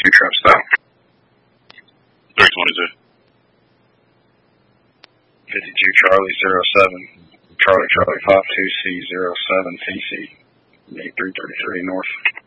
trap style. 322. 52 Charlie 07. Charlie 52C 07 TC. 8333 North.